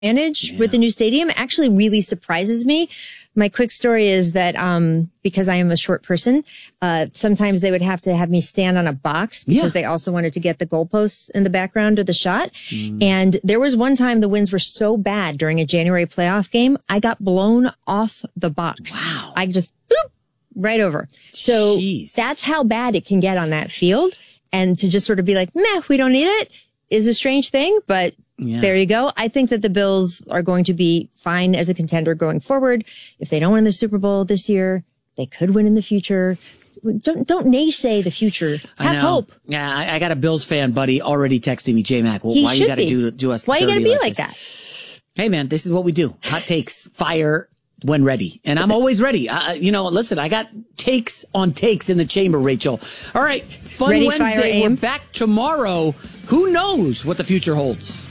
advantage with the new stadium actually really surprises me. My quick story is that, because I am a short person, sometimes they would have to have me stand on a box because they also wanted to get the goalposts in the background of the shot. And there was one time the winds were so bad during a January playoff game, I got blown off the box. Wow. I just, boop, right over. So that's how bad it can get on that field. And to just sort of be like, meh, we don't need it is a strange thing, but there you go. I think that the Bills are going to be fine as a contender going forward. If they don't win the Super Bowl this year, they could win in the future. Don't naysay the future. Have hope. Yeah, I got a Bills fan buddy already texting me, J-Mac, well, why you got to do us? Why you got to be like that? Hey, man, this is what we do. Hot takes, fire when ready. And I'm always ready. Listen, I got takes on takes in the chamber, Rachel. All right, fun ready, Wednesday. Fire, aim. We're back tomorrow. Who knows what the future holds?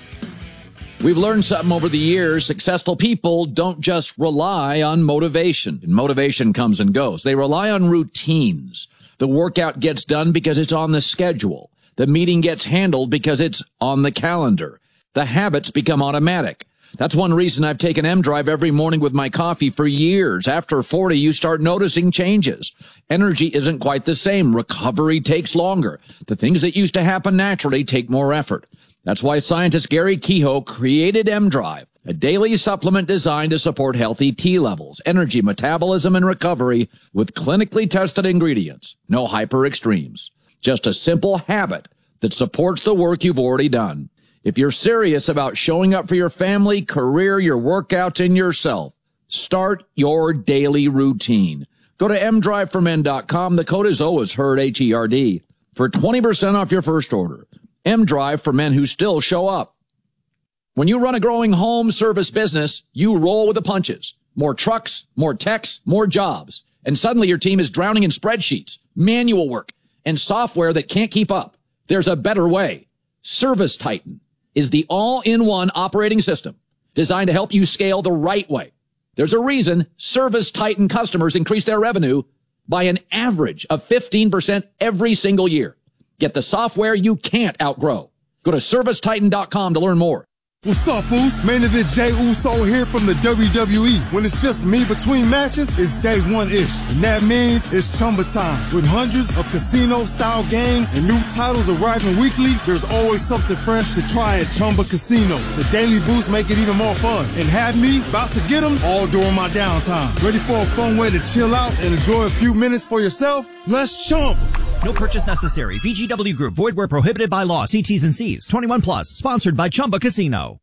We've learned something over the years. Successful people don't just rely on motivation. Motivation comes and goes. They rely on routines. The workout gets done because it's on the schedule. The meeting gets handled because it's on the calendar. The habits become automatic. That's one reason I've taken M-Drive every morning with my coffee for years. After 40, you start noticing changes. Energy isn't quite the same. Recovery takes longer. The things that used to happen naturally take more effort. That's why scientist Gary Kehoe created M-Drive, a daily supplement designed to support healthy T levels, energy, metabolism, and recovery with clinically tested ingredients. No hyper extremes. Just a simple habit that supports the work you've already done. If you're serious about showing up for your family, career, your workouts, and yourself, start your daily routine. Go to mdriveformen.com. The code is always HERD, H-E-R-D, for 20% off your first order. M-Drive for men who still show up. When you run a growing home service business, you roll with the punches. More trucks, more techs, more jobs. And suddenly your team is drowning in spreadsheets, manual work, and software that can't keep up. There's a better way. Service Titan is the all-in-one operating system designed to help you scale the right way. There's a reason Service Titan customers increase their revenue by an average of 15% every single year. Get the software you can't outgrow. Go to ServiceTitan.com to learn more. What's up, Foos? Main event Jey Uso here from the WWE. When it's just me between matches, it's day one-ish. And that means it's Chumba time. With hundreds of casino-style games and new titles arriving weekly, there's always something fresh to try at Chumba Casino. The daily boosts make it even more fun. And have me about to get them all during my downtime. Ready for a fun way to chill out and enjoy a few minutes for yourself? Let's chump. No purchase necessary. VGW Group. Void where prohibited by law. See T's and C's. 21 plus. Sponsored by Chumba Casino.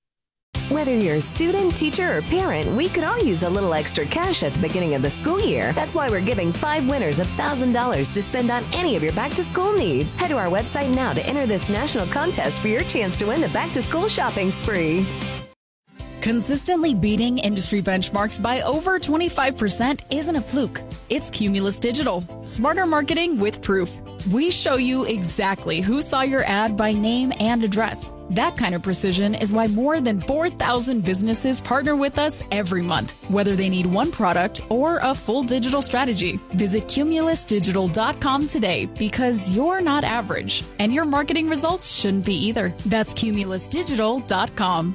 Whether you're a student, teacher, or parent, we could all use a little extra cash at the beginning of the school year. That's why we're giving 5 winners $1,000 to spend on any of your back-to-school needs. Head to our website now to enter this national contest for your chance to win the back-to-school shopping spree. Consistently beating industry benchmarks by over 25% isn't a fluke. It's Cumulus Digital. Smarter marketing with proof. We show you exactly who saw your ad by name and address. That kind of precision is why more than 4,000 businesses partner with us every month, whether they need one product or a full digital strategy. Visit cumulusdigital.com today because you're not average, and your marketing results shouldn't be either. That's cumulusdigital.com.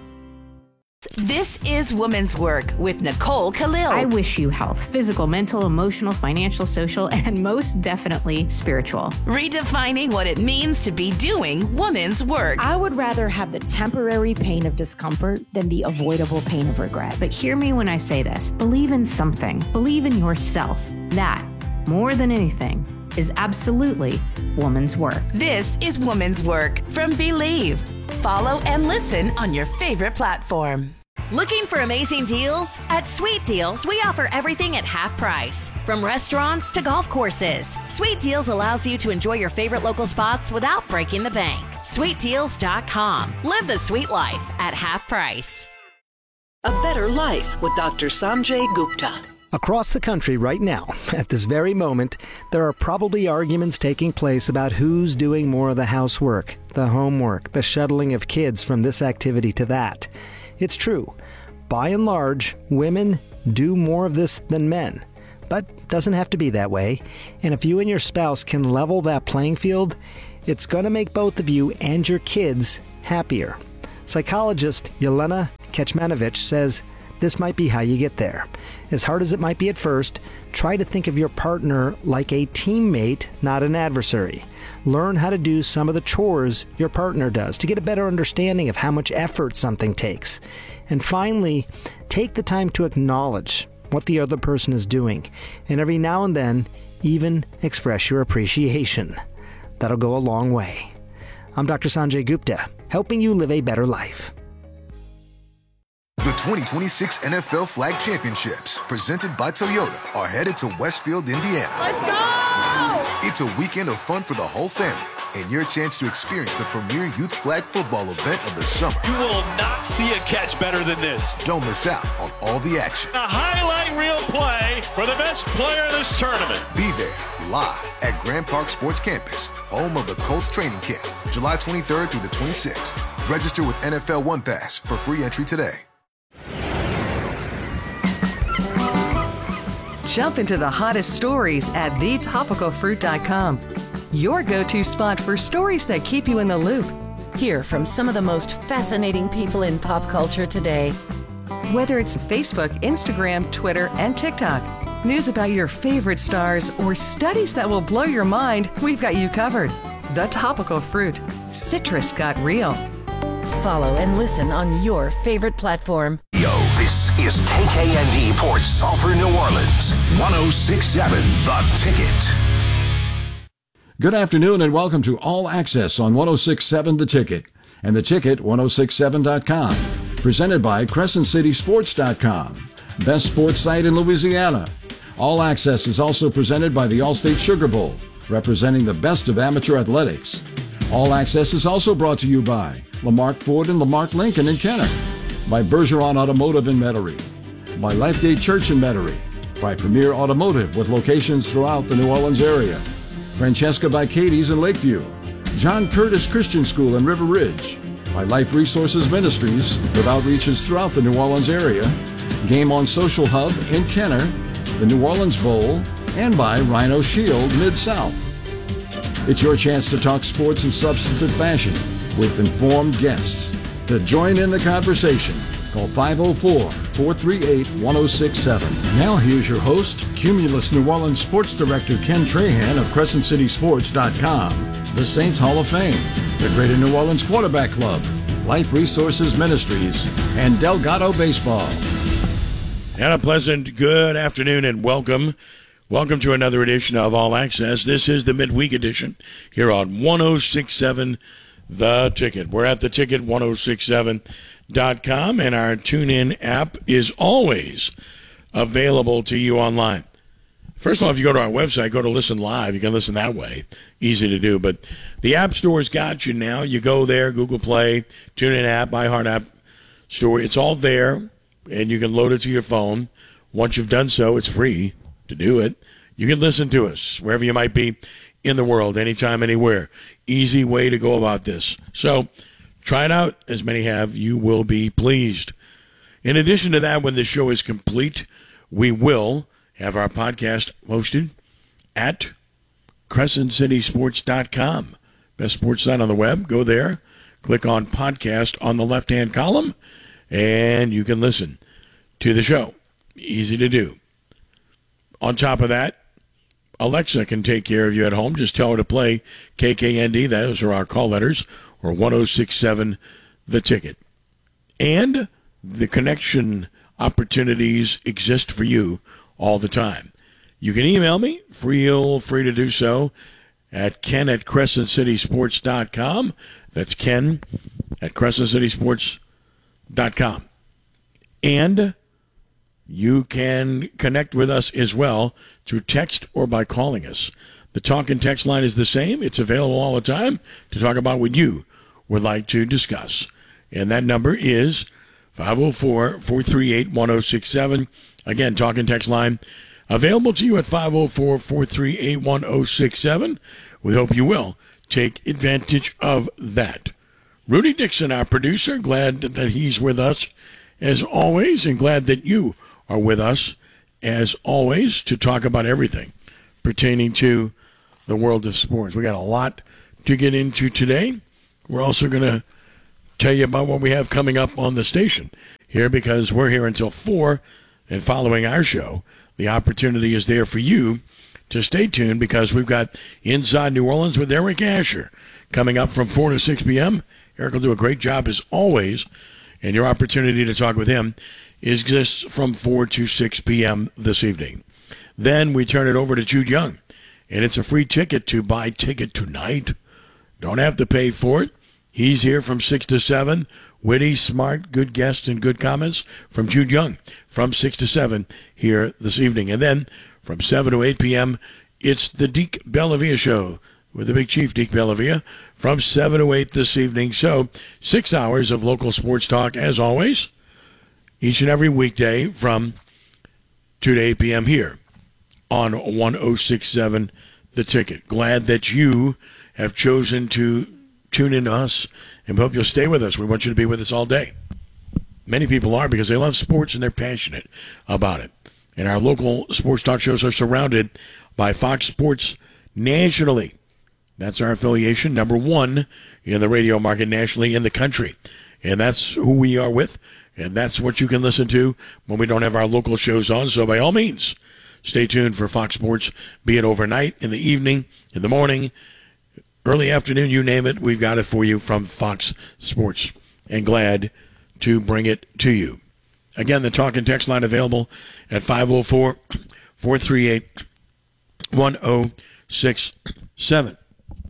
This is Women's Work with Nicole Khalil. I wish you health, physical, mental, emotional, financial, social, and most definitely spiritual. Redefining what it means to be doing women's work. I would rather have the temporary pain of discomfort than the avoidable pain of regret. But hear me when I say this. Believe in something. Believe in yourself. That, more than anything, is absolutely woman's work. This is Women's Work from Believe. Follow and listen on your favorite platform. Looking for amazing deals? At Sweet Deals, we offer everything at half price. From restaurants to golf courses, Sweet Deals allows you to enjoy your favorite local spots without breaking the bank. SweetDeals.com. Live the sweet life at half price. A Better Life with Dr. Sanjay Gupta. Across the country right now, at this very moment, there are probably arguments taking place about who's doing more of the housework, the homework, the shuttling of kids from this activity to that. It's true. By and large, women do more of this than men. But doesn't have to be that way. And if you and your spouse can level that playing field, it's going to make both of you and your kids happier. Psychologist Yelena Kecmanovic says this might be how you get there. As hard as it might be at first, try to think of your partner like a teammate, not an adversary. Learn how to do some of the chores your partner does to get a better understanding of how much effort something takes. And finally, take the time to acknowledge what the other person is doing, and every now and then, even express your appreciation. That'll go a long way. I'm Dr. Sanjay Gupta, helping you live a better life. The 2026 NFL Flag Championships, presented by Toyota, are headed to Westfield, Indiana. Let's go! It's a weekend of fun for the whole family and your chance to experience the premier youth flag football event of the summer. You will not see a catch better than this. Don't miss out on all the action. A highlight reel play for the best player in this tournament. Be there live at Grand Park Sports Campus, home of the Colts training camp, July 23rd through the 26th. Register with NFL One Pass for free entry today. Jump into the hottest stories at thetopicalfruit.com. Your go-to spot for stories that keep you in the loop. Hear from some of the most fascinating people in pop culture today. Whether it's Facebook, Instagram, Twitter, and TikTok, news about your favorite stars, or studies that will blow your mind, we've got you covered. The Topical Fruit. Citrus got real. Follow and listen on your favorite platform. Yo, this is KKND Port Sulphur, New Orleans. 106.7 The Ticket. Good afternoon and welcome to All Access on 106.7 The Ticket and theticket1067.com. Presented by CrescentCitySports.com. Best sports site in Louisiana. All Access is also presented by the Allstate Sugar Bowl, representing the best of amateur athletics. All Access is also brought to you by Lamarck Ford and Lamarck Lincoln in Kenner, by Bergeron Automotive in Metairie, by Lifegate Church in Metairie, by Premier Automotive with locations throughout the New Orleans area, Francesca by Katie's in Lakeview, John Curtis Christian School in River Ridge, by Life Resources Ministries with outreaches throughout the New Orleans area, Game On Social Hub in Kenner, the New Orleans Bowl, and by Rhino Shield Mid-South. It's your chance to talk sports in substantive fashion with informed guests. To join in the conversation, call 504-438-1067. Now here's your host, Cumulus New Orleans Sports Director Ken Trahan of CrescentCitySports.com, the Saints Hall of Fame, the Greater New Orleans Quarterback Club, Life Resources Ministries, and Delgado Baseball. And a pleasant good afternoon and welcome. Welcome to another edition of All Access. This is the midweek edition here on 106.7 The Ticket. We're at theticket1067.com, and our TuneIn app is always available to you online. First of all, if you go to our website, go to Listen Live. You can listen that way. Easy to do. But the App Store's got you now. You go there, Google Play, TuneIn app, iHeart App Store. It's all there, and you can load it to your phone. Once you've done so, it's free to do it. You can listen to us wherever you might be in the world, anytime, anywhere. Easy way to go about this. So try it out. As many have, you will be pleased. In addition to that, when the show is complete, we will have our podcast hosted at CrescentCitySports.com. Best sports site on the web. Go there, click on podcast on the left-hand column, and you can listen to the show. Easy to do. On top of that, Alexa can take care of you at home. Just tell her to play KKND. Those are our call letters, or 106.7 The Ticket. And the connection opportunities exist for you all the time. You can email me, feel free to do so, at ken@CrescentCitySports.com. That's Ken at CrescentCitySports.com. And you can connect with us as well through text or by calling us. The talk and text line is the same. It's available all the time to talk about what you would like to discuss. And that number is 504-438-1067. Again, talk and text line available to you at 504-438-1067. We hope you will take advantage of that. Rudy Dixon, our producer, glad that he's with us as always, and glad that you are with us as always to talk about everything pertaining to the world of sports. We got a lot to get into today. We're also going to tell you about what we have coming up on the station here, because we're here until 4, and following our show, the opportunity is there for you to stay tuned, because we've got Inside New Orleans with Eric Asher coming up from 4 to 6 p.m. Eric will do a great job as always, and your opportunity to talk with him is just from 4 to 6 p.m. this evening. Then we turn it over to Jude Young, and it's a free ticket to buy Ticket Tonight. Don't have to pay for it. He's here from 6 to 7. Witty, smart, good guests, and good comments from Jude Young from 6 to 7 here this evening. And then from 7 to 8 p.m., it's the Deke Bellavia Show with the Big Chief, Deke Bellavia, from 7 to 8 this evening. So 6 hours of local sports talk, as always, each and every weekday from 2 to 8 p.m. here on 106.7 The Ticket. Glad that you have chosen to tune in to us, and we hope you'll stay with us. We want you to be with us all day. Many people are, because they love sports and they're passionate about it. And our local sports talk shows are surrounded by Fox Sports nationally. That's our affiliation, number 1 in the radio market nationally in the country. And that's who we are with, and that's what you can listen to when we don't have our local shows on. So by all means, stay tuned for Fox Sports, be it overnight, in the evening, in the morning, early afternoon, you name it, we've got it for you from Fox Sports, and glad to bring it to you. Again, the talk and text line available at 504-438-1067.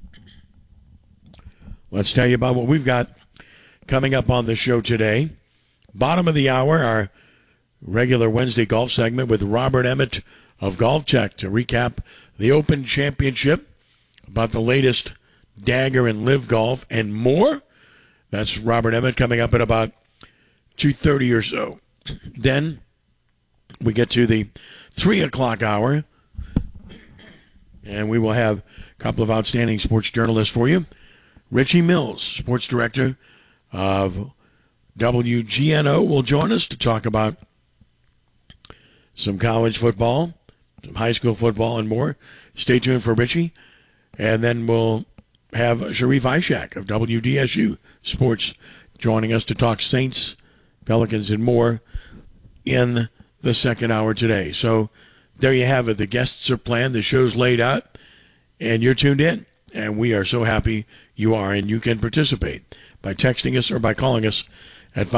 Let's tell you about what we've got coming up on the show today. Bottom of the hour, our regular Wednesday golf segment with Robert Emmett of Golf Check to recap the Open Championship, about the latest Dagger and Live Golf, and more. That's Robert Emmett coming up at about 2:30 or so. Then we get to the 3 o'clock hour, and we will have a couple of outstanding sports journalists for you. Richie Mills, sports director of WGNO, will join us to talk about some college football, some high school football, and more. Stay tuned for Richie. And then we'll have Sharif Ishak of WDSU Sports joining us to talk Saints, Pelicans, and more in the second hour today. So there you have it. The guests are planned. The show's laid out, and you're tuned in. And we are so happy you are, and you can participate by texting us or by calling us at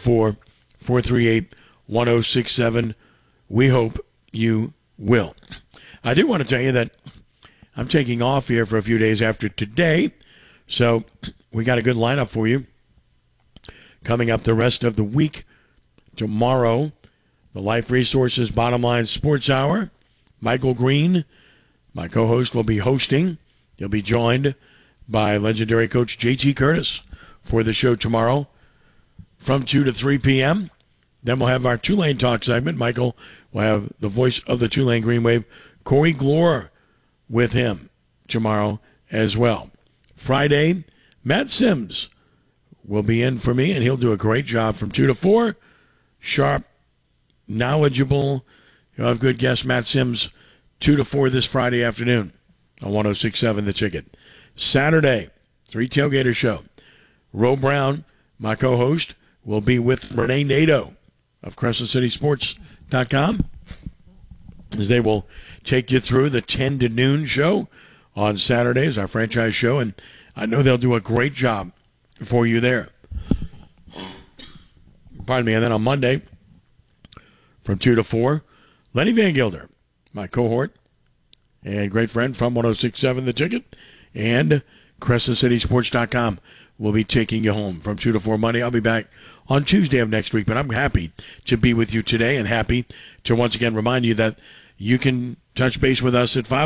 504-438-1067. We hope you will. I do want to tell you that I'm taking off here for a few days after today, so we got a good lineup for you coming up the rest of the week. Tomorrow, the Life Resources Bottom Line Sports Hour. Michael Green, my co-host, will be hosting. He'll be joined by legendary coach J.T. Curtis for the show tomorrow from 2 to 3 p.m. Then we'll have our Tulane Talk segment. Michael will have the voice of the Tulane Green Wave, Corey Glore, with him tomorrow as well. Friday, Matt Sims will be in for me, and he'll do a great job from 2 to 4. Sharp, knowledgeable, you'll have good guest Matt Sims, 2 to 4 this Friday afternoon on 106.7 The Ticket. Saturday, 3 Tailgater Show. Ro Brown, my co-host, will be with Renee Nato of CrescentCitySports.com, as they will take you through the 10 to noon show on Saturdays, our franchise show, and I know they'll do a great job for you there. Pardon me. And then on Monday, from 2 to 4, Lenny Van Gilder, my cohort and great friend from 106.7 The Ticket, and CrescentCitySports.com will be taking you home from 2 to 4 Monday. I'll be back on Tuesday of next week, but I'm happy to be with you today and happy to once again remind you that you can touch base with us at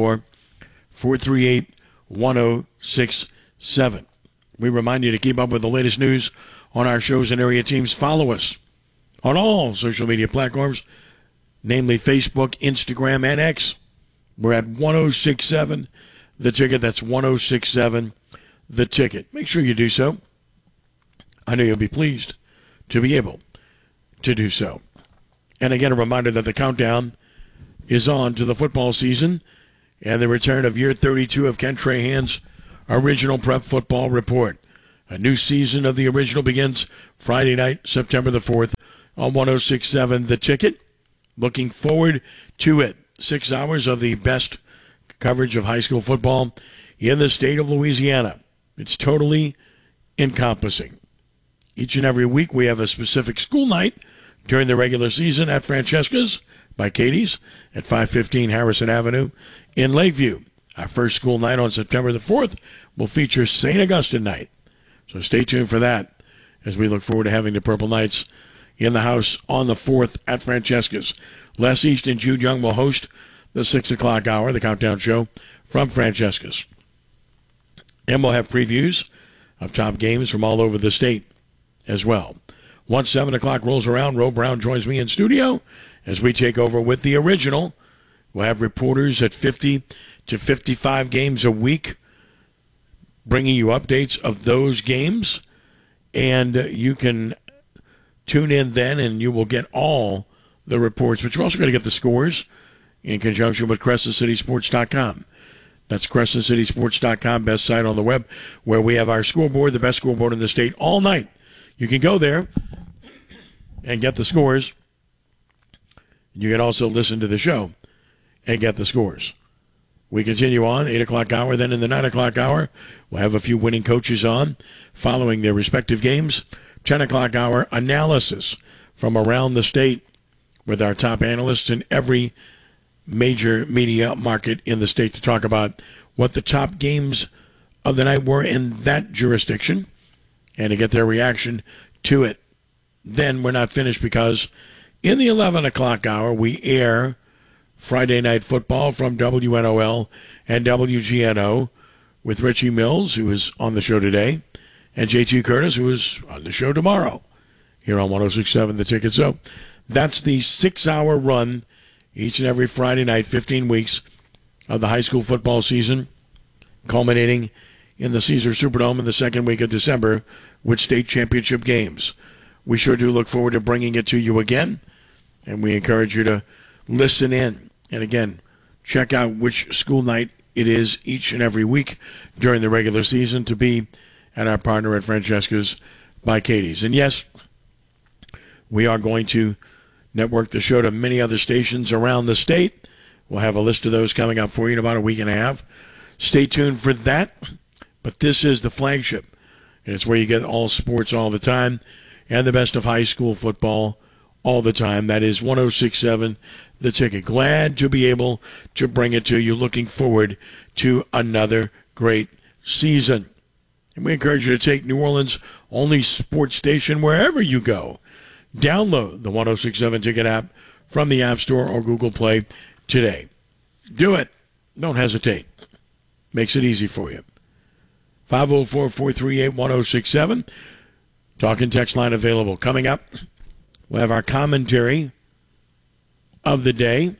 504-438-1067. We remind you to keep up with the latest news on our shows and area teams. Follow us on all social media platforms, namely Facebook, Instagram, and X. We're at 106.7 The Ticket. That's 106.7 The Ticket. Make sure you do so. I know you'll be pleased to be able to do so. And again, a reminder that the countdown is on to the football season and the return of year 32 of Ken Trahan's original Prep Football Report. A new season of the original begins Friday night, September the 4th on 106.7 The Ticket. Looking forward to it. 6 hours of the best coverage of high school football in the state of Louisiana. It's totally encompassing. Each and every week we have a specific school night during the regular season at Francesca's by Katie's at 515 Harrison Avenue in Lakeview. Our first school night on September the 4th will feature St. Augustine night. So stay tuned for that as we look forward to having the Purple Knights in the house on the 4th at Francesca's. Les East and Jude Young will host the 6 o'clock hour, the countdown show from Francesca's. And we'll have previews of top games from all over the state as well. Once 7 o'clock rolls around, Ro Brown joins me in studio as we take over with the original. We'll have reporters at 50 to 55 games a week bringing you updates of those games. And you can tune in then and you will get all the reports, but you're also going to get the scores in conjunction with CrescentCitySports.com. That's CrescentCitySports.com, best site on the web, where we have our scoreboard, the best scoreboard in the state, all night. You can go there and get the scores. You can also listen to the show and get the scores. We continue on, 8 o'clock hour. Then in the 9 o'clock hour, we'll have a few winning coaches on following their respective games. 10 o'clock hour, analysis from around the state with our top analysts in every major media market in the state to talk about what the top games of the night were in that jurisdiction and to get their reaction to it. Then we're not finished because in the 11 o'clock hour, we air Friday Night Football from WNOL and WGNO with Richie Mills, who is on the show today, and JT Curtis, who is on the show tomorrow here on 106.7 The Ticket. So that's the 6-hour run each and every Friday night, 15 weeks of the high school football season, culminating in the Caesar Superdome in the second week of December with state championship games. We sure do look forward to bringing it to you again, and we encourage you to listen in. And again, check out which school night it is each and every week during the regular season to be at our partner at Francesca's by Katie's. And yes, we are going to network the show to many other stations around the state. We'll have a list of those coming up for you in about a week and a half. Stay tuned for that. But this is the flagship. And it's where you get all sports all the time and the best of high school football all the time. That is 106.7 The Ticket. Glad to be able to bring it to you. Looking forward to another great season. And we encourage you to take New Orleans' only sports station wherever you go. Download the 106.7 Ticket app from the App Store or Google Play today. Do it. Don't hesitate. Makes it easy for you. 504-438-1067. Talk and text line available. Coming up, we'll have our commentary of the day,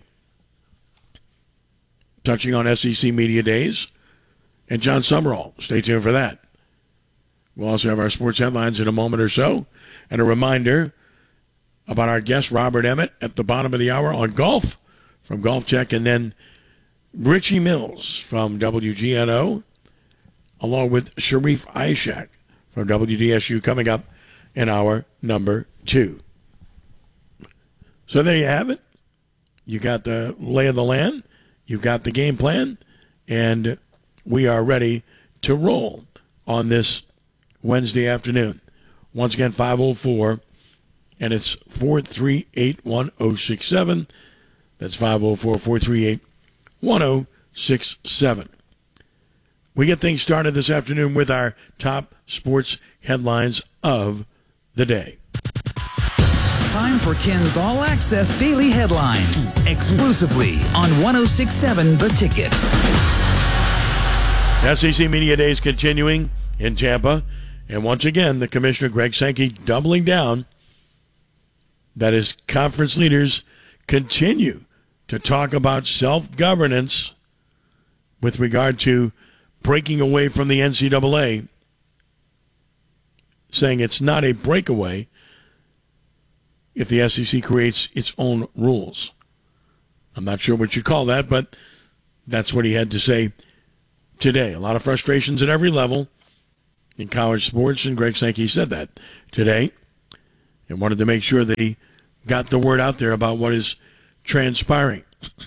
touching on SEC Media Days, and John Summerall. Stay tuned for that. We'll also have our sports headlines in a moment or so, and a reminder about our guest, Robert Emmett, at the bottom of the hour on golf from Golf Tech, and then Richie Mills from WGNO, along with Sharif Ishak from WDSU, coming up in hour number 2. So there you have it. You got the lay of the land, you got the game plan, and we are ready to roll on this Wednesday afternoon. Once again, 504, and it's 438-1067. That's 504-438-1067. We get things started this afternoon with our top sports headlines of the day. Time for Ken's All Access Daily Headlines, exclusively on 106.7 The Ticket. SEC Media Days continuing in Tampa, and once again, the Commissioner, Greg Sankey, doubling down that his conference leaders continue to talk about self-governance with regard to breaking away from the NCAA, saying it's not a breakaway if the SEC creates its own rules. I'm not sure what you call that, but that's what he had to say today. A lot of frustrations at every level in college sports, and Greg Sankey said that today and wanted to make sure that he got the word out there about what is transpiring.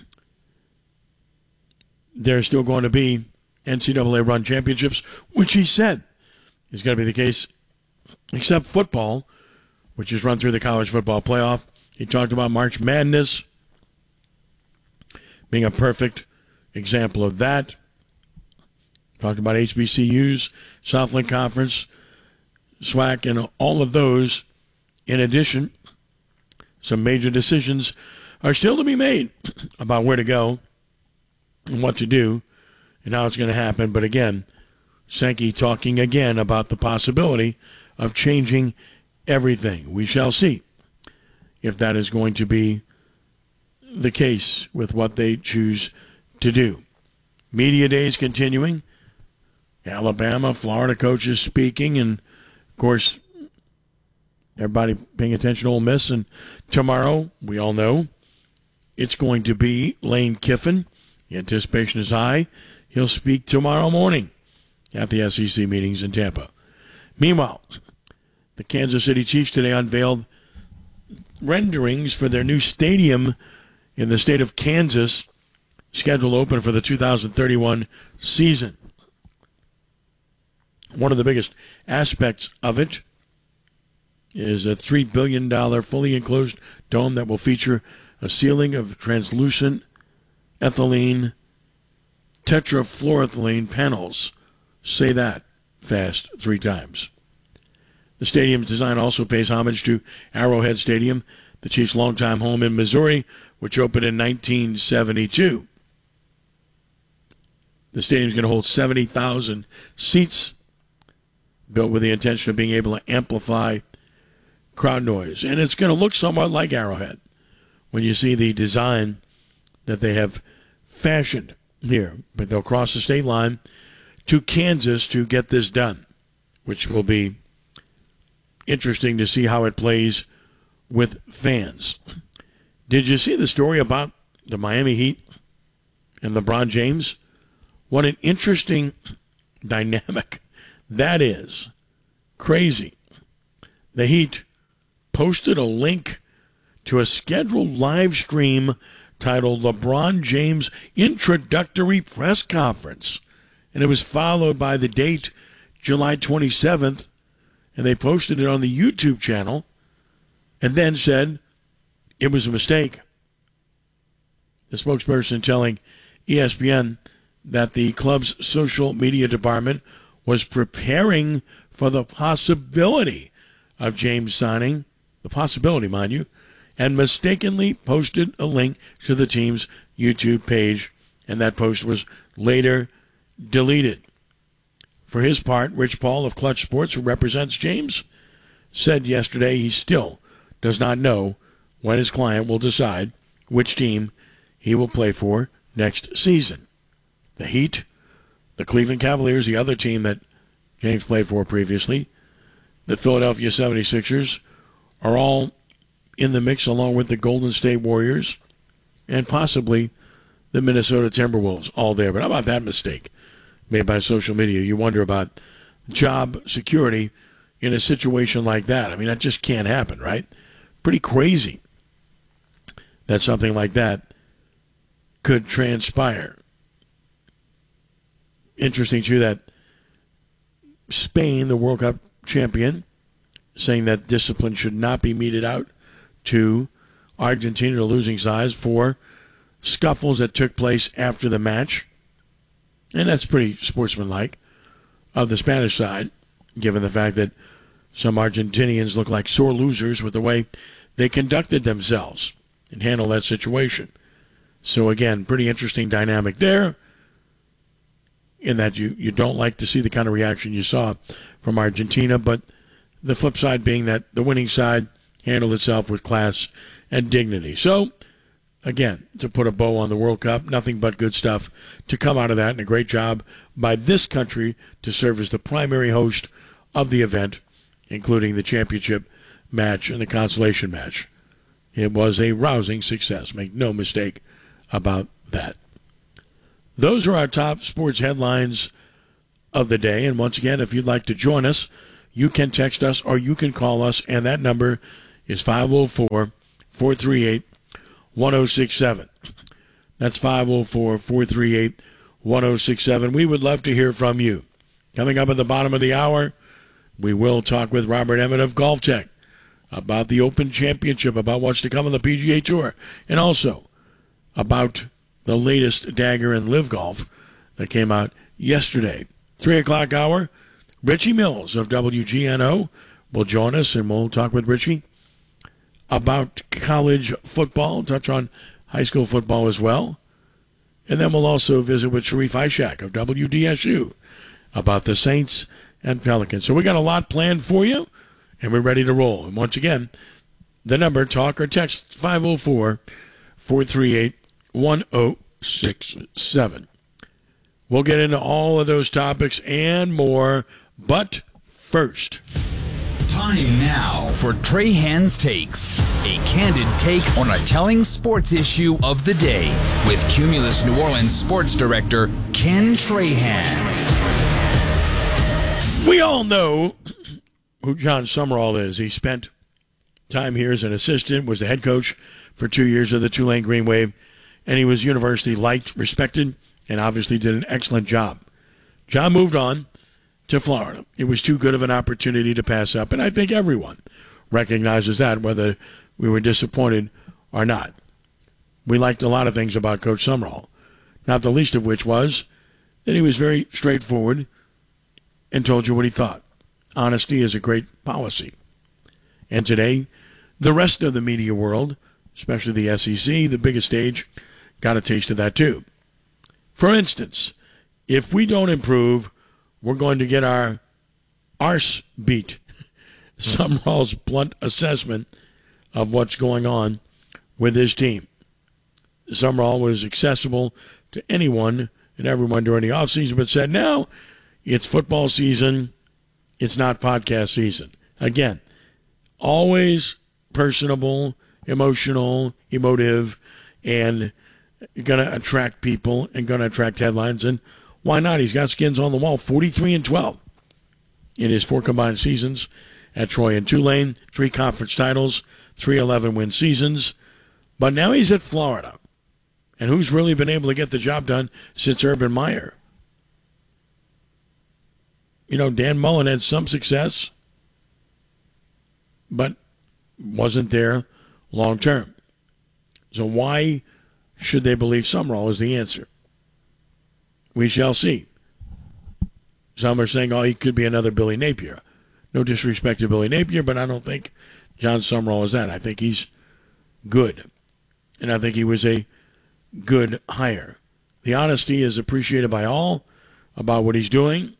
There's still going to be NCAA-run championships, which he said is going to be the case, except football, which is run through the college football playoff. He talked about March Madness being a perfect example of that. Talked about HBCUs, Southland Conference, SWAC, and all of those. In addition, some major decisions are still to be made about where to go and what to do and how it's going to happen. But again, Sankey talking again about the possibility of changing everything. We shall see if that is going to be the case with what they choose to do. Media days continuing. Alabama, Florida coaches speaking, and of course, everybody paying attention to Ole Miss. And tomorrow, we all know, it's going to be Lane Kiffin. The anticipation is high. He'll speak tomorrow morning at the SEC meetings in Tampa. Meanwhile, the Kansas City Chiefs today unveiled renderings for their new stadium in the state of Kansas, scheduled to open for the 2031 season. One of the biggest aspects of it is a $3 billion fully enclosed dome that will feature a ceiling of translucent ethylene tetrafluoroethylene panels. Say that fast 3 times. The stadium's design also pays homage to Arrowhead Stadium, the Chiefs' longtime home in Missouri, which opened in 1972. The stadium's going to hold 70,000 seats, built with the intention of being able to amplify crowd noise. And it's going to look somewhat like Arrowhead when you see the design that they have fashioned here. But they'll cross the state line to Kansas to get this done, which will be interesting to see how it plays with fans. Did you see the story about the Miami Heat and LeBron James? What an interesting dynamic that is. Crazy. The Heat posted a link to a scheduled live stream titled LeBron James Introductory Press Conference. And it was followed by the date, July 27th, and they posted it on the YouTube channel and then said it was a mistake. The spokesperson telling ESPN that the club's social media department was preparing for the possibility of James signing, the possibility, mind you, and mistakenly posted a link to the team's YouTube page, and that post was later deleted. For his part, Rich Paul of Clutch Sports, who represents James, said yesterday he still does not know when his client will decide which team he will play for next season. The Heat, the Cleveland Cavaliers, the other team that James played for previously, the Philadelphia 76ers, are all in the mix along with the Golden State Warriors and possibly the Minnesota Timberwolves, all there. But how about that mistake made by social media? You wonder about job security in a situation like that. I mean, that just can't happen, right? Pretty crazy that something like that could transpire. Interesting, too, that Spain, the World Cup champion, saying that discipline should not be meted out to Argentina, the losing side, for scuffles that took place after the match. And that's pretty sportsmanlike of the Spanish side, given the fact that some Argentinians look like sore losers with the way they conducted themselves and handled that situation. So, again, pretty interesting dynamic there, in that you don't like to see the kind of reaction you saw from Argentina, but the flip side being that the winning side handled itself with class and dignity. So, again, to put a bow on the World Cup, nothing but good stuff to come out of that, and a great job by this country to serve as the primary host of the event, including the championship match and the consolation match. It was a rousing success. Make no mistake about that. Those are our top sports headlines of the day. And once again, if you'd like to join us, you can text us or you can call us, and that number is 504-438-1067. That's 504-438-1067. We would love to hear from you. Coming up at the bottom of the hour, we will talk with Robert Emmett of Golf Tech about the Open Championship, about what's to come on the PGA Tour, and also about the latest dagger in Live Golf that came out yesterday. 3 o'clock hour, Richie Mills of WGNO will join us, and we'll talk with Richie about college football, touch on high school football as well. And then we'll also visit with Sharif Ishak of WDSU about the Saints and Pelicans. So we got a lot planned for you, and we're ready to roll. And once again, the number, talk or text, 504-438-1067. We'll get into all of those topics and more, but first. Time now for Trahan's Takes, a candid take on a telling sports issue of the day with Cumulus New Orleans sports director Ken Trahan. We all know who John Summerall is. He spent time here as an assistant, was the head coach for 2 years of the Tulane Green Wave, and he was university liked, respected, and obviously did an excellent job. John moved on to Florida. It was too good of an opportunity to pass up, and I think everyone recognizes that, whether we were disappointed or not. We liked a lot of things about Coach Summerall, not the least of which was that he was very straightforward and told you what he thought. Honesty is a great policy. And today, the rest of the media world, especially the SEC, the biggest stage, got a taste of that too. For instance, if we don't improve, we're going to get our arse beat. Summerall's blunt assessment of what's going on with his team. Summerall was accessible to anyone and everyone during the offseason, but said, now it's football season. It's not podcast season. Again, always personable, emotional, emotive, and going to attract people and going to attract headlines. And why not? He's got skins on the wall. 43-12 in his 4 combined seasons at Troy and Tulane. 3 conference titles, 3 11-win seasons. But now he's at Florida. And who's really been able to get the job done since Urban Meyer? You know, Dan Mullen had some success, but wasn't there long term. So why should they believe Summerall is the answer? We shall see. Some are saying, oh, he could be another Billy Napier. No disrespect to Billy Napier, but I don't think John Summerall is that. I think he's good. And I think he was a good hire. The honesty is appreciated by all about what he's doing.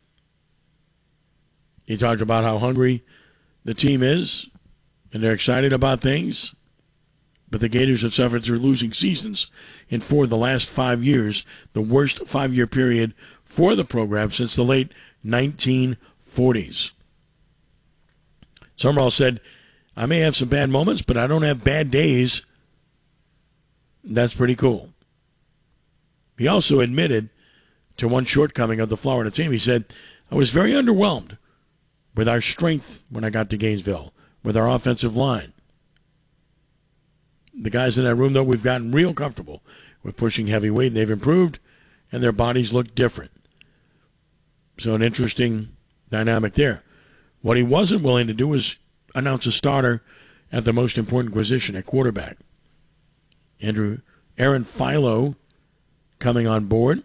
He talked about how hungry the team is, and they're excited about things. But the Gators have suffered through losing seasons in 4 of the last 5 years, the worst 5-year period for the program since the late 1940s. Summerall said, I may have some bad moments, but I don't have bad days. That's pretty cool. He also admitted to one shortcoming of the Florida team. He said, I was very underwhelmed with our strength when I got to Gainesville, with our offensive line. The guys in that room, though, we've gotten real comfortable with pushing heavy weight. They've improved, and their bodies look different. So an interesting dynamic there. What he wasn't willing to do was announce a starter at the most important position, at quarterback. Aaron Philo coming on board.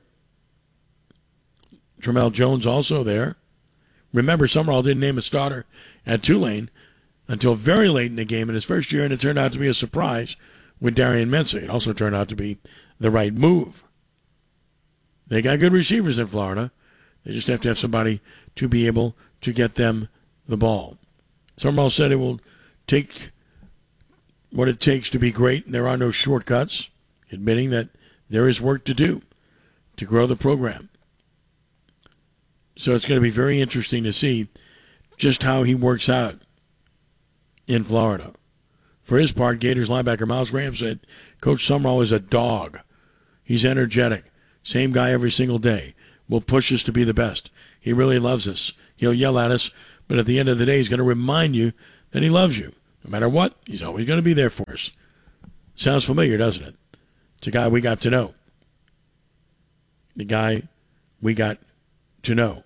Tramel Jones also there. Remember, Summerall didn't name a starter at Tulane until very late in the game in his first year, and it turned out to be a surprise with Darian Mensah. It also turned out to be the right move. They got good receivers in Florida. They just have to have somebody to be able to get them the ball. Summerall said it will take what it takes to be great, and there are no shortcuts, admitting that there is work to do to grow the program. So it's going to be very interesting to see just how he works out in Florida. For his part, Gators linebacker Miles Graham said, Coach Summerall is a dog. He's energetic. Same guy every single day. will push us to be the best. He really loves us. He'll yell at us, but at the end of the day, he's going to remind you that he loves you. No matter what, he's always going to be there for us. Sounds familiar, doesn't it? It's a guy we got to know. The guy we got to know.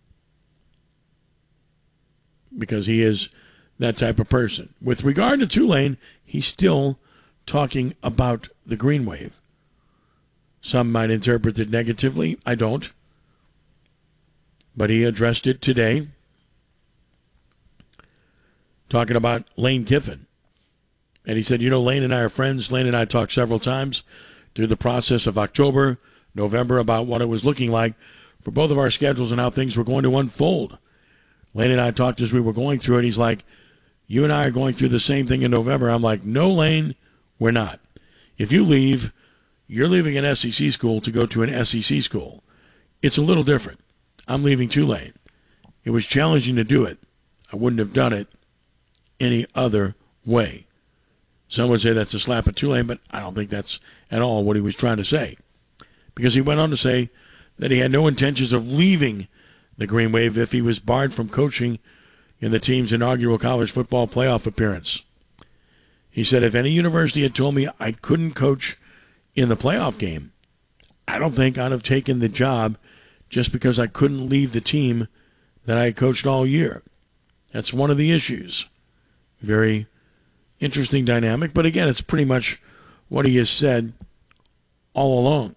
Because he is that type of person. With regard to Tulane, he's still talking about the Green Wave. Some might interpret it negatively. I don't. But he addressed it today, talking about Lane Kiffin. And he said, Lane and I are friends. Lane and I talked several times through the process of October, November, about what it was looking like for both of our schedules and how things were going to unfold. Lane and I talked as we were going through it. He's like, you and I are going through the same thing in November. I'm like, no, Lane, we're not. If you leave, you're leaving an SEC school to go to an SEC school. It's a little different. I'm leaving Tulane. It was challenging to do it. I wouldn't have done it any other way. Some would say that's a slap at Tulane, but I don't think that's at all what he was trying to say. Because he went on to say that he had no intentions of leaving the Green Wave if he was barred from coaching in the team's inaugural college football playoff appearance. He said, if any university had told me I couldn't coach in the playoff game, I don't think I'd have taken the job just because I couldn't leave the team that I had coached all year. That's one of the issues. Very interesting dynamic, but again, it's pretty much what he has said all along.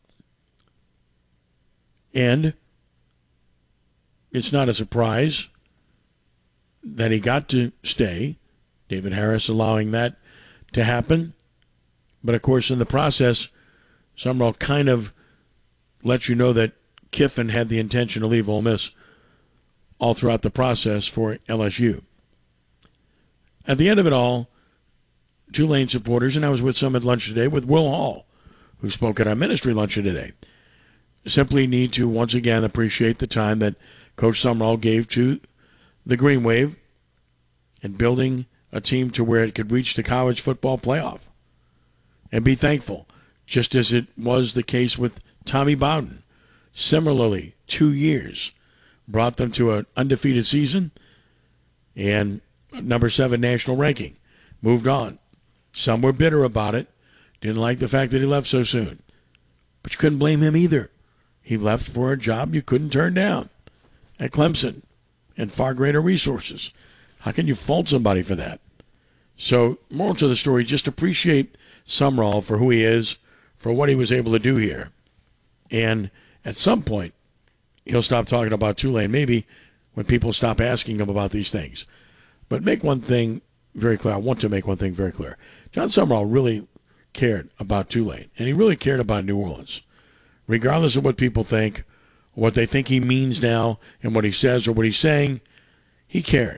And it's not a surprise that he got to stay, David Harris allowing that to happen. But of course, in the process, Sumrall kind of let you know that Kiffin had the intention to leave Ole Miss all throughout the process for LSU. At the end of it all, Tulane supporters, and I was with some at lunch today with Will Hall, who spoke at our ministry luncheon today, simply need to once again appreciate the time that Coach Sumrall gave to the Green Wave and building a team to where it could reach the college football playoff. And be thankful, just as it was the case with Tommy Bowden. Similarly, 2 years brought them to an undefeated season and number 7 national ranking. Moved on. Some were bitter about it. Didn't like the fact that he left so soon. But you couldn't blame him either. He left for a job you couldn't turn down at Clemson and far greater resources. How can you fault somebody for that? So, moral to the story, just appreciate Sumrall for who he is, for what he was able to do here. And at some point, he'll stop talking about Tulane, maybe when people stop asking him about these things. But make one thing very clear. I want to make one thing very clear. John Sumrall really cared about Tulane, and he really cared about New Orleans. Regardless of what people think, or what they think he means now, and what he says or what he's saying, he cared.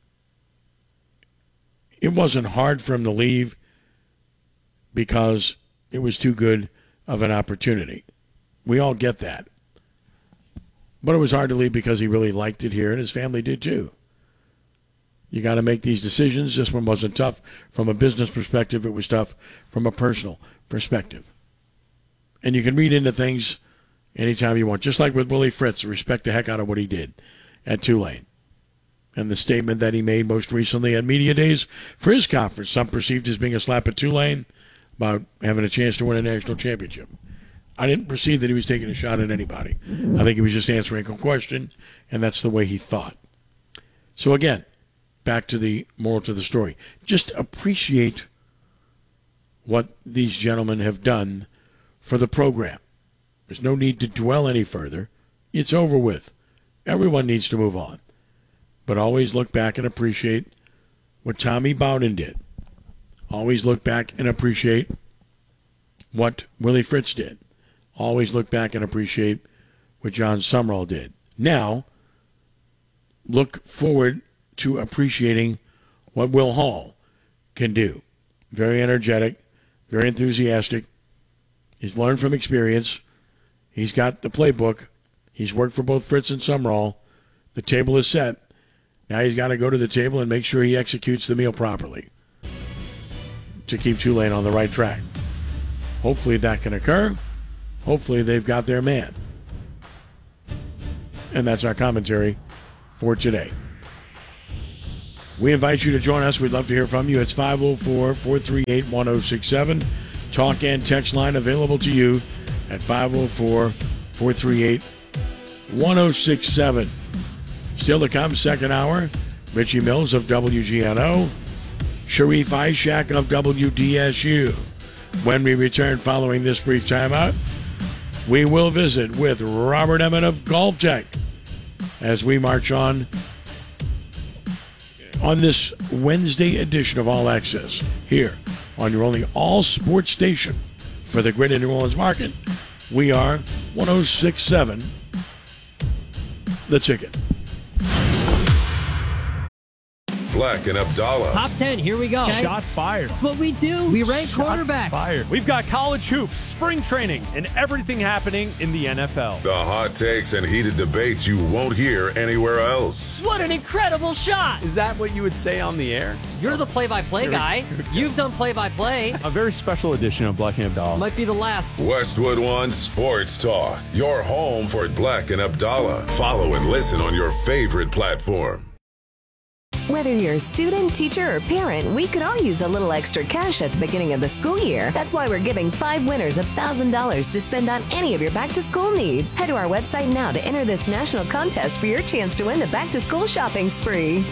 It wasn't hard for him to leave because it was too good of an opportunity. We all get that. But it was hard to leave because he really liked it here, and his family did too. You got to make these decisions. This one wasn't tough from a business perspective. It was tough from a personal perspective. And you can read into things anytime you want. Just like with Willie Fritz, respect the heck out of what he did at Tulane. And the statement that he made most recently at Media Days for his conference, some perceived as being a slap at Tulane about having a chance to win a national championship. I didn't perceive that he was taking a shot at anybody. I think he was just answering a question, and that's the way he thought. So again, back to the moral to the story. Just appreciate what these gentlemen have done for the program. There's no need to dwell any further. It's over with. Everyone needs to move on. But always look back and appreciate what Tommy Bowden did. Always look back and appreciate what Willie Fritz did. Always look back and appreciate what John Sumrall did. Now, look forward to appreciating what Will Hall can do. Very energetic, very enthusiastic. He's learned from experience. He's got the playbook. He's worked for both Fritz and Sumrall. The table is set. Now he's got to go to the table and make sure he executes the meal properly to keep Tulane on the right track. Hopefully that can occur. Hopefully they've got their man. And that's our commentary for today. We invite you to join us. We'd love to hear from you. It's 504-438-1067. Talk and text line available to you at 504-438-1067. Still to come, second hour, Richie Mills of WGNO, Sharif Ishak of WDSU. When we return following this brief timeout, we will visit with Robert Emmett of Golf Tech as we march on this Wednesday edition of All Access here on your only all-sports station for the greater New Orleans market. We are 106.7 The Ticket. Black and Abdallah. Top 10, here we go. Okay. Shots fired. That's what we do. We rank quarterbacks. Fired. We've got college hoops, spring training, and everything happening in the NFL. The hot takes and heated debates you won't hear anywhere else. What an incredible shot. Is that what you would say on the air? You're the play-by-play guy. You've done play-by-play. A very special edition of Black and Abdallah. Might be the last. Westwood One Sports Talk. Your home for Black and Abdallah. Follow and listen on your favorite platform. Whether you're a student, teacher, or parent, we could all use a little extra cash at the beginning of the school year. That's why we're giving 5 winners $1,000 to spend on any of your back-to-school needs. Head to our website now to enter this national contest for your chance to win the back-to-school shopping spree.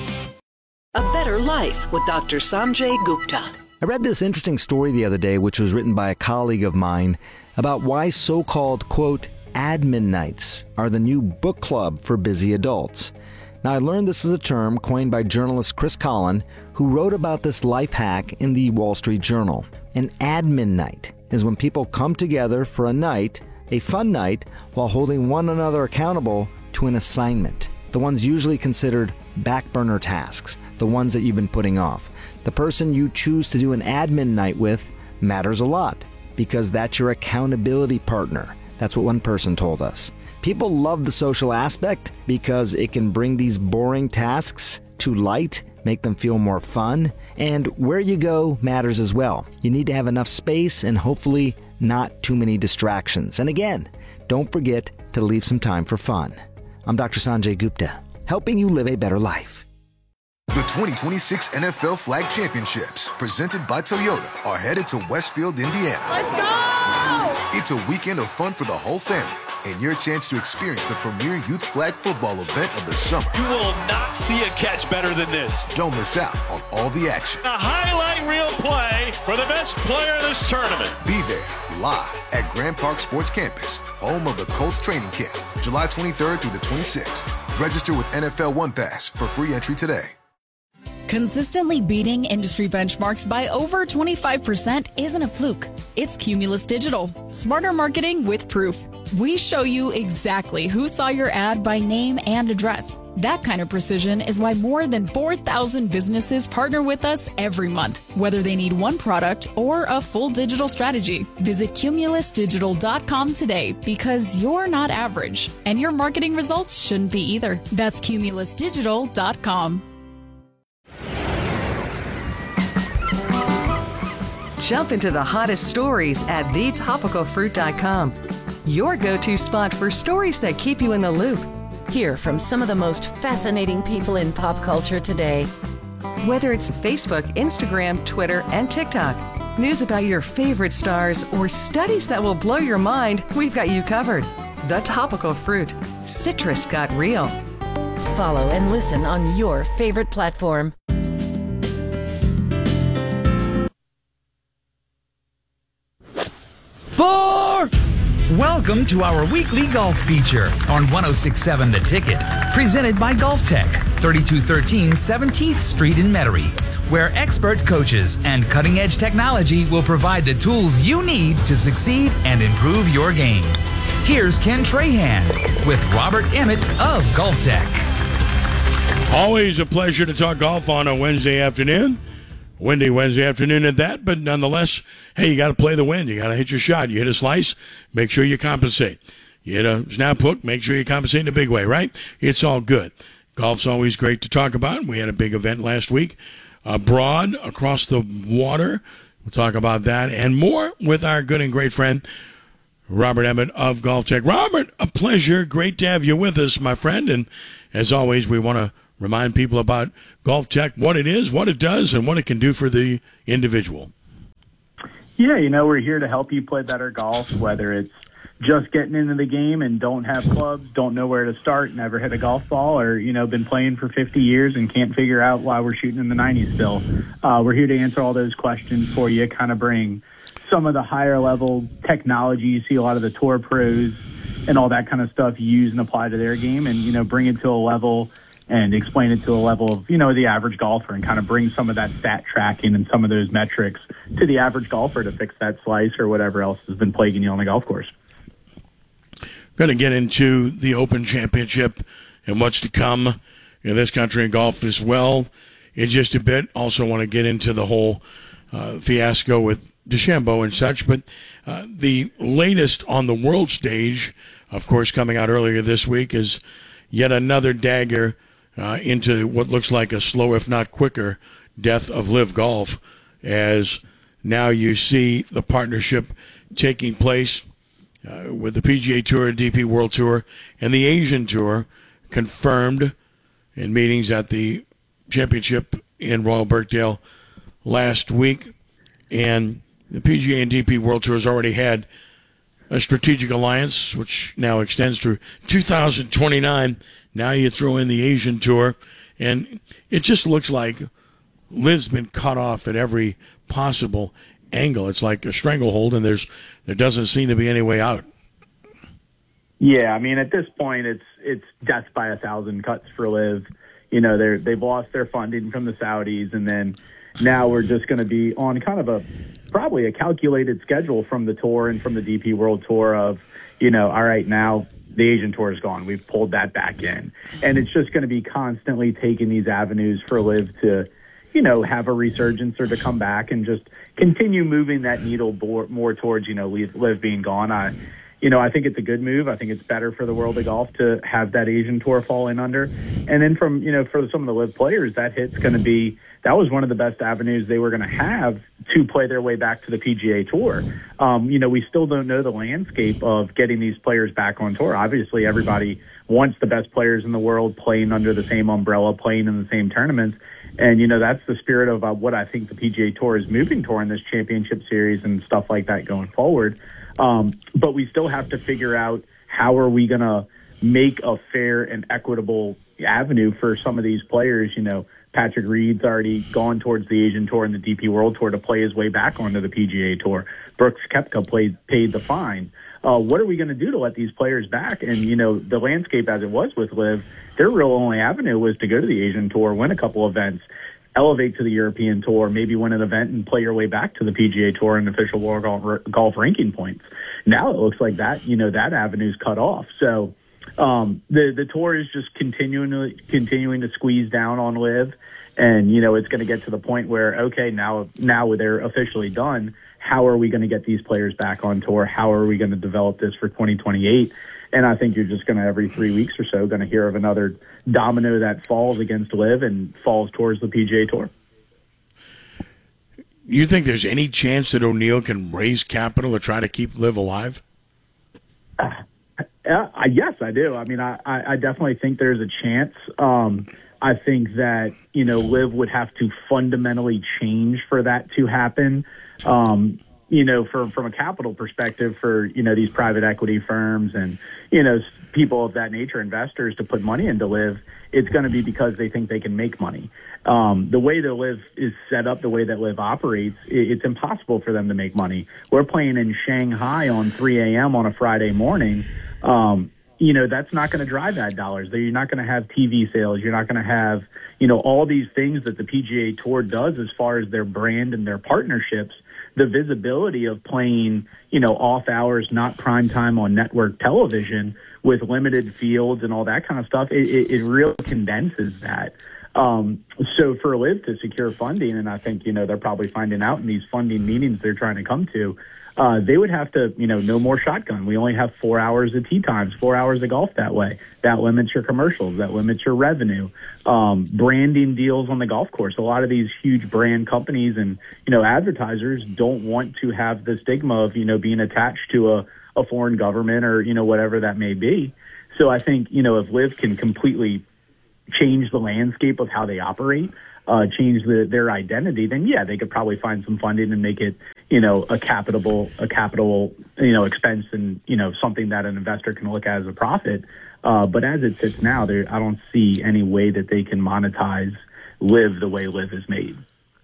A Better Life with Dr. Sanjay Gupta. I read this interesting story the other day, which was written by a colleague of mine, about why so-called, quote, admin nights are the new book club for busy adults. Now, I learned this is a term coined by journalist Chris Collin, who wrote about this life hack in the Wall Street Journal. An admin night is when people come together for a night, a fun night, while holding one another accountable to an assignment. The ones usually considered back burner tasks, the ones that you've been putting off. The person you choose to do an admin night with matters a lot, because that's your accountability partner. That's what one person told us. People love the social aspect because it can bring these boring tasks to light, make them feel more fun, and where you go matters as well. You need to have enough space and hopefully not too many distractions. And again, don't forget to leave some time for fun. I'm Dr. Sanjay Gupta, helping you live a better life. The 2026 NFL Flag Championships, presented by Toyota, are headed to Westfield, Indiana. Let's go! It's a weekend of fun for the whole family, and your chance to experience the premier youth flag football event of the summer. You will not see a catch better than this. Don't miss out on all the action. A highlight reel play for the best player in this tournament. Be there, live at Grand Park Sports Campus, home of the Colts training camp, July 23rd through the 26th. Register with NFL One Pass for free entry today. Consistently beating industry benchmarks by over 25% isn't a fluke. It's Cumulus Digital. Smarter marketing with proof. We show you exactly who saw your ad by name and address. That kind of precision is why more than 4,000 businesses partner with us every month, whether they need one product or a full digital strategy. Visit cumulusdigital.com today, because you're not average, and your marketing results shouldn't be either. That's cumulusdigital.com. Jump into the hottest stories at thetopicalfruit.com. Your go-to spot for stories that keep you in the loop. Hear from some of the most fascinating people in pop culture today. Whether it's Facebook, Instagram, Twitter, and TikTok, news about your favorite stars, or studies that will blow your mind, we've got you covered. The Topical Fruit. Citrus got real. Follow and listen on your favorite platform. Welcome to our weekly golf feature on 106.7 The Ticket, presented by Golf Tech, 3213 17th Street in Metairie, where expert coaches and cutting-edge technology will provide the tools you need to succeed and improve your game. Here's Ken Trahan with Robert Emmett of Golf Tech. Always a pleasure to talk golf on a Wednesday afternoon. Windy Wednesday afternoon at that, but nonetheless, hey, you got to play the wind. You got to hit your shot. You hit a slice, make sure you compensate. You hit a snap hook, make sure you compensate in a big way, right? It's all good. Golf's always great to talk about. We had a big event last week abroad, across the water. We'll talk about that and more with our good and great friend, Robert Emmett of Golf Tech. Robert, a pleasure. Great to have you with us, my friend. And as always, we want to remind people about Golf Tech, what it is, what it does, and what it can do for the individual. Yeah, we're here to help you play better golf, whether it's just getting into the game and don't have clubs, don't know where to start, never hit a golf ball, or, been playing for 50 years and can't figure out why we're shooting in the 90s still. We're here to answer all those questions for you, kind of bring some of the higher level technology you see a lot of the tour pros and all that kind of stuff use and apply to their game, and, bring it to a level and explain it to a level of, the average golfer, and kind of bring some of that stat tracking and some of those metrics to the average golfer to fix that slice or whatever else has been plaguing you on the golf course. Going to get into the Open Championship and what's to come in this country in golf as well in just a bit. Also want to get into the whole fiasco with DeChambeau and such. But the latest on the world stage, of course, coming out earlier this week, is yet another dagger into what looks like a slow, if not quicker, death of LIV Golf, as now you see the partnership taking place with the PGA Tour, DP World Tour, and the Asian Tour confirmed in meetings at the championship in Royal Birkdale last week. And the PGA and DP World Tour has already had a strategic alliance, which now extends through 2029. Now you throw in the Asian Tour, and it just looks like LIV's been cut off at every possible angle. It's like a stranglehold, and there doesn't seem to be any way out. Yeah, at this point, it's death by 1,000 cuts for LIV. They've lost their funding from the Saudis, and then now we're just going to be on kind of probably a calculated schedule from the tour and from the DP World Tour of, all right, now the Asian Tour is gone. We've pulled that back in. And it's just going to be constantly taking these avenues for LIV to, have a resurgence or to come back and just continue moving that needle more towards, LIV being gone. I think it's a good move. I think it's better for the world of golf to have that Asian Tour fall in under. And then from, for some of the LIV players, that hit's going to be, that was one of the best avenues they were going to have to play their way back to the PGA Tour. We still don't know the landscape of getting these players back on tour. Obviously, everybody wants the best players in the world playing under the same umbrella, playing in the same tournaments. And, that's the spirit of what I think the PGA Tour is moving toward in this championship series and stuff like that going forward. But we still have to figure out how are we going to make a fair and equitable avenue for some of these players. Patrick Reed's already gone towards the Asian Tour and the DP World Tour to play his way back onto the PGA Tour. Brooks Koepka paid the fine. What are we going to do to let these players back? And, the landscape as it was with LIV, their real only avenue was to go to the Asian Tour, win a couple events, elevate to the European Tour, maybe win an event and play your way back to the PGA Tour and official world golf ranking points. Now it looks like that, that avenue's cut off. So the tour is just continuing to squeeze down on LIV, and it's going to get to the point where, okay, now they're officially done. How are we going to get these players back on tour? How are we going to develop this for 2028? And I think you're just going to, every 3 weeks or so, going to hear of another domino that falls against LIV and falls towards the PGA Tour. You think there's any chance that O'Neill can raise capital to try to keep LIV alive? Yes, I do. I definitely think there's a chance. I think that, LIV would have to fundamentally change for that to happen. From a capital perspective for, these private equity firms and, people of that nature, investors, to put money into LIV, it's going to be because they think they can make money. The way that LIV is set up, the way that LIV operates, it's impossible for them to make money. We're playing in Shanghai on 3 a.m. on a Friday morning. That's not going to drive ad dollars. You're not going to have TV sales. You're not going to have, all these things that the PGA Tour does as far as their brand and their partnerships. The visibility of playing, off hours, not prime time on network television with limited fields and all that kind of stuff, it really condenses that. So for LIV to secure funding, and I think, they're probably finding out in these funding meetings they're trying to come to, they would have to, no more shotgun. We only have 4 hours of tee times, 4 hours of golf that way. That limits your commercials. That limits your revenue. Branding deals on the golf course. A lot of these huge brand companies and, advertisers don't want to have the stigma of, being attached to a foreign government or, whatever that may be. So I think, if LIV can completely change the landscape of how they operate, change their identity, then yeah, they could probably find some funding and make it, a capital, expense and, something that an investor can look at as a profit. But as it sits now, I don't see any way that they can monetize LIV the way LIV is made.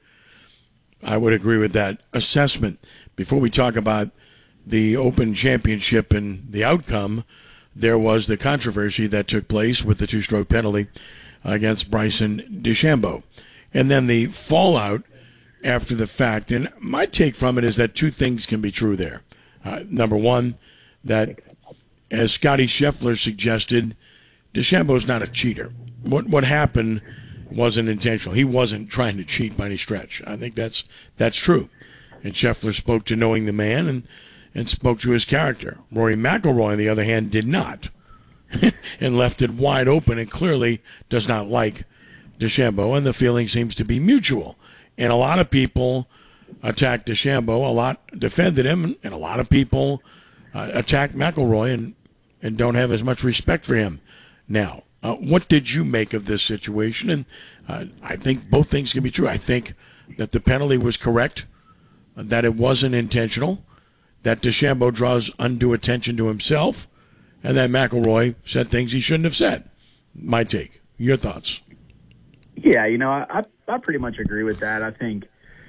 I would agree with that assessment. Before we talk about the Open Championship and the outcome, there was the controversy that took place with the two-stroke penalty against Bryson DeChambeau. And then the fallout after the fact. And my take from it is that two things can be true there. Number one, that as Scotty Scheffler suggested, DeChambeau's not a cheater. What happened wasn't intentional. He wasn't trying to cheat by any stretch. I think that's true. And Scheffler spoke to knowing the man and spoke to his character. Rory McIlroy, on the other hand, did not and left it wide open and clearly does not like DeChambeau, and the feeling seems to be mutual. And a lot of people attacked DeChambeau, a lot defended him, and a lot of people attacked McIlroy and don't have as much respect for him now. What did you make of this situation? And I think both things can be true. I think that the penalty was correct, that it wasn't intentional, that DeChambeau draws undue attention to himself, and that McIlroy said things he shouldn't have said. My take. Your thoughts? Yeah, I pretty much agree with that. I think,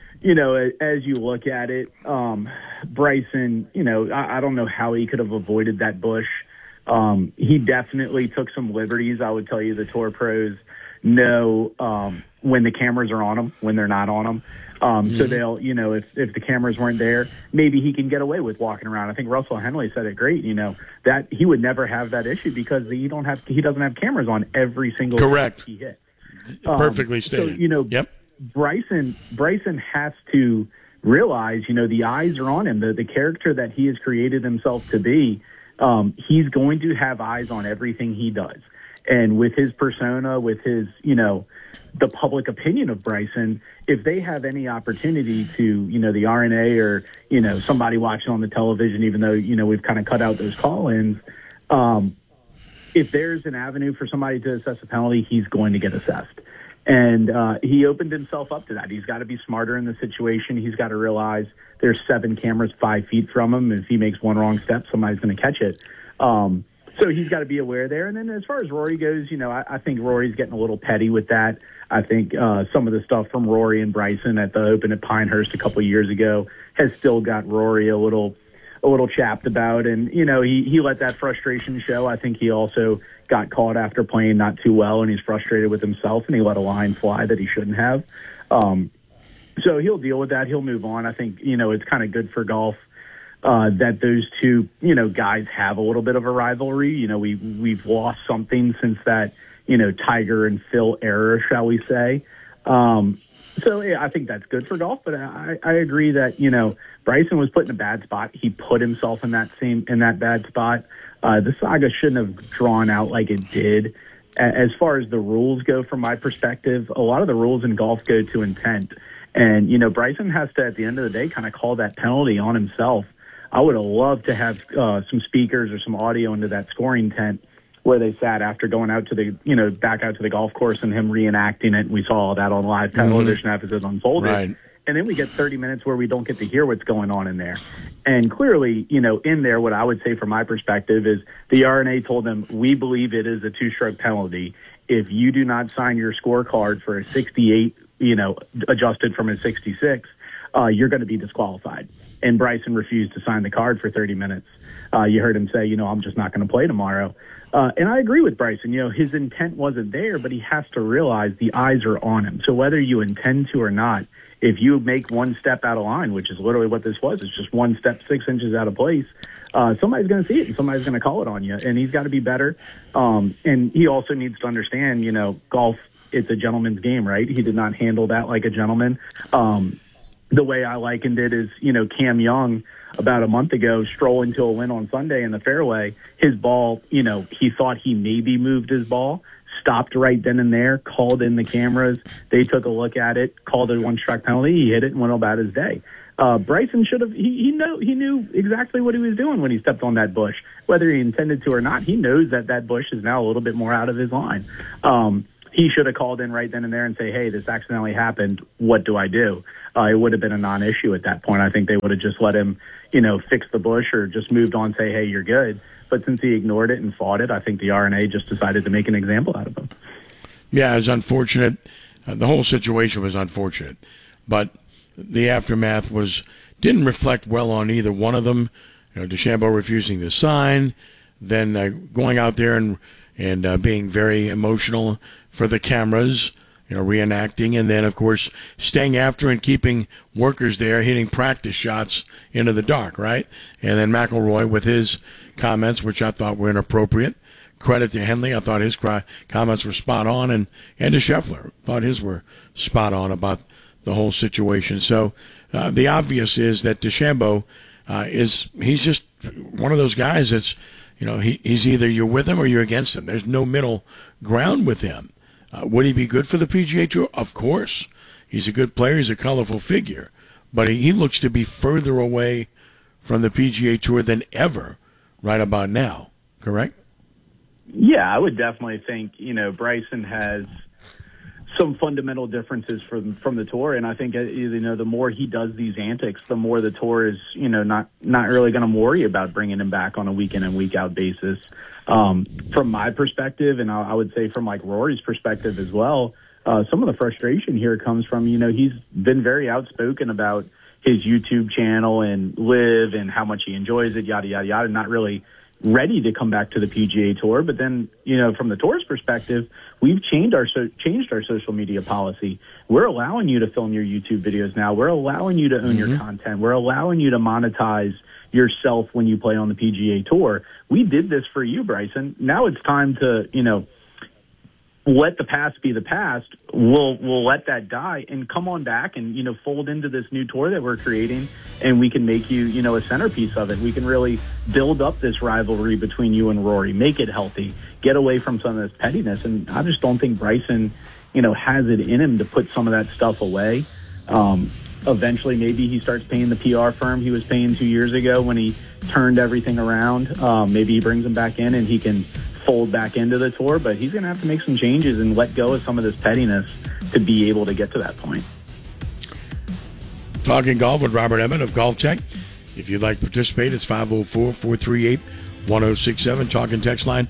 as you look at it, Bryson, I don't know how he could have avoided that bush. He definitely took some liberties. I would tell you the tour pros know when the cameras are on them, when they're not on them. So they'll, if the cameras weren't there, maybe he can get away with walking around. I think Russell Henley said it great, that he would never have that issue because he doesn't have cameras on every single correct he hit. Perfectly stated. So, yep. Bryson has to realize, the eyes are on him. The character that he has created himself to be, he's going to have eyes on everything he does. And with his persona, with his, the public opinion of Bryson, if they have any opportunity to, the RNA or, somebody watching on the television, even though, we've kind of cut out those call-ins, if there's an avenue for somebody to assess a penalty, he's going to get assessed. And he opened himself up to that. He's got to be smarter in the situation. He's got to realize there's 7 cameras 5 feet from him. If he makes one wrong step, somebody's going to catch it. So he's got to be aware there. And then as far as Rory goes, I think Rory's getting a little petty with that. I think some of the stuff from Rory and Bryson at the Open at Pinehurst a couple of years ago has still got Rory a little chapped about. And, he let that frustration show. I think he also got caught after playing not too well, and he's frustrated with himself, and he let a line fly that he shouldn't have. So he'll deal with that. He'll move on. I think, it's kind of good for golf that those two, guys have a little bit of a rivalry. We've lost something since that, Tiger and Phil era, shall we say. So yeah, I think that's good for golf, but I agree that, Bryson was put in a bad spot. He put himself in that bad spot. The saga shouldn't have drawn out like it did. As far as the rules go, from my perspective, a lot of the rules in golf go to intent. And, Bryson has to, at the end of the day, kind of call that penalty on himself. I would have loved to have some speakers or some audio into that scoring tent where they sat after going out to the, back out to the golf course and him reenacting it. We saw all that on live television after it unfolded. Right. And then we get 30 minutes where we don't get to hear what's going on in there. And clearly, in there, what I would say from my perspective is the RNA told them, we believe it is a 2-stroke penalty. If you do not sign your scorecard for a 68, adjusted from a 66, you're going to be disqualified. And Bryson refused to sign the card for 30 minutes. You heard him say, I'm just not going to play tomorrow. And I agree with Bryson. His intent wasn't there, but he has to realize the eyes are on him. So whether you intend to or not, if you make one step out of line, which is literally what this was, it's just one step 6 inches out of place, somebody's going to see it and somebody's going to call it on you. And he's got to be better. And he also needs to understand, golf, it's a gentleman's game, right? He did not handle that like a gentleman. The way I likened it is, Cam Young about a month ago strolling to a win on Sunday in the fairway. His ball, he thought he maybe moved his ball, stopped right then and there, called in the cameras. They took a look at it, called it a 1-strike penalty. He hit it and went about his day. Bryson should have. He knew exactly what he was doing when he stepped on that bush, whether he intended to or not. He knows that bush is now a little bit more out of his line. He should have called in right then and there and say, "Hey, this accidentally happened. What do I do?" It would have been a non-issue at that point. I think they would have just let him, fix the bush or just moved on, say, "Hey, you're good." But since he ignored it and fought it, I think the RNA just decided to make an example out of him. Yeah, it was unfortunate. The whole situation was unfortunate, but the aftermath didn't reflect well on either one of them. DeChambeau refusing to sign, then going out there and being very emotional for the cameras, reenacting, and then, of course, staying after and keeping workers there, hitting practice shots into the dark, right? And then McIlroy with his comments, which I thought were inappropriate. Credit to Henley. I thought his comments were spot on, and to Scheffler. Thought his were spot on about the whole situation. So the obvious is that DeChambeau he's just one of those guys that's, he's either you're with him or you're against him. There's no middle ground with him. Would he be good for the PGA Tour? Of course. He's a good player. He's a colorful figure. But he looks to be further away from the PGA Tour than ever right about now. Correct? Yeah, I would definitely think, Bryson has some fundamental differences from the tour, and I think the more he does these antics, the more the tour is not really going to worry about bringing him back on a week in and week out basis. From my perspective, and I would say from like Rory's perspective as well, some of the frustration here comes from he's been very outspoken about his YouTube channel and Live and how much he enjoys it, yada yada yada, not really ready to come back to the PGA Tour. But then, from the tour's perspective, we've changed our social media policy. We're allowing you to film your YouTube videos now. We're allowing you to own your content. We're allowing you to monetize yourself when you play on the PGA Tour. We did this for you, Bryson. Now it's time to, let the past be the past. We'll let that die and come on back and, fold into this new tour that we're creating, and we can make you, a centerpiece of it. We can really build up this rivalry between you and Rory, make it healthy, get away from some of this pettiness. And I just don't think Bryson, has it in him to put some of that stuff away. Eventually, maybe he starts paying the PR firm he was paying 2 years ago when he turned everything around. Maybe he brings him back in and he can fold back into the tour, but he's going to have to make some changes and let go of some of this pettiness to be able to get to that point. Talking golf with Robert Emmett of Golf Tech. If you'd like to participate, it's 504-438-1067. Talking text line,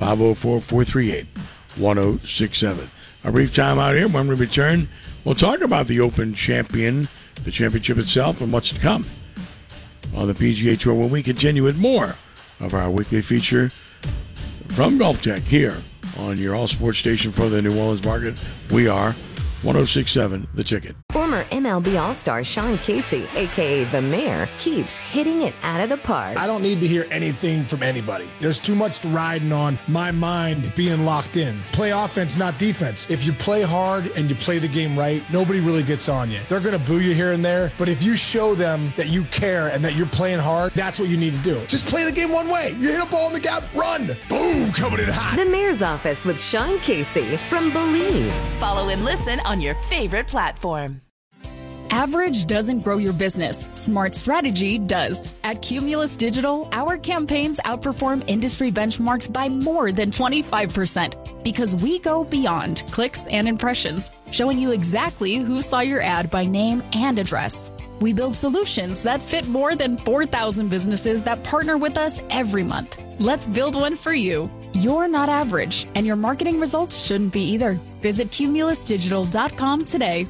504-438-1067. A brief time out here. When we return, we'll talk about the Open Champion, the championship itself, and what's to come on the PGA Tour when we continue with more of our weekly feature from Golf Tech here on your all-sports station for the New Orleans market. We are 106.7 The Ticket. Former MLB All-Star Sean Casey, a.k.a. The Mayor, keeps hitting it out of the park. I don't need to hear anything from anybody. There's too much riding on my mind being locked in. Play offense, not defense. If you play hard and you play the game right, nobody really gets on you. They're going to boo you here and there, but if you show them that you care and that you're playing hard, that's what you need to do. Just play the game one way. You hit a ball in the gap, run. Boom, coming in hot. The Mayor's Office with Sean Casey from Believe. Follow and listen on your favorite platform. Average doesn't grow your business. Smart strategy does. At Cumulus Digital, our campaigns outperform industry benchmarks by more than 25% because we go beyond clicks and impressions, showing you exactly who saw your ad by name and address. We build solutions that fit more than 4,000 businesses that partner with us every month. Let's build one for you. You're not average, and your marketing results shouldn't be either. Visit cumulusdigital.com today.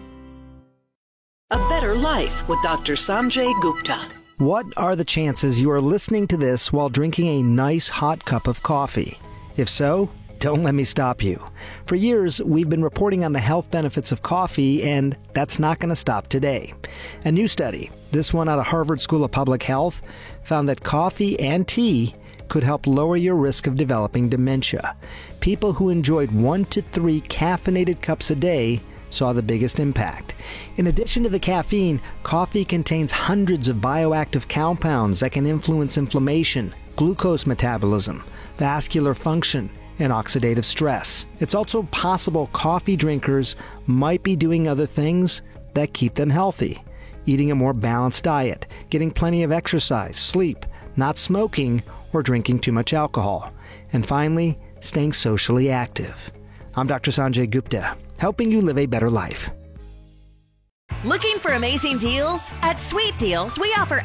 A Better Life with Dr. Sanjay Gupta. What are the chances you are listening to this while drinking a nice hot cup of coffee? If so, don't let me stop you. For years, we've been reporting on the health benefits of coffee, and that's not going to stop today. A new study, this one out of Harvard School of Public Health, found that coffee and tea could help lower your risk of developing dementia. People who enjoyed 1 to 3 caffeinated cups a day saw the biggest impact. In addition to the caffeine, coffee contains hundreds of bioactive compounds that can influence inflammation, glucose metabolism, vascular function, and oxidative stress. It's also possible coffee drinkers might be doing other things that keep them healthy. eating a more balanced diet, getting plenty of exercise, sleep, not smoking, or drinking too much alcohol. And finally, staying socially active. I'm Dr. Sanjay Gupta, helping you live a better life. Looking for amazing deals? At Sweet Deals, we offer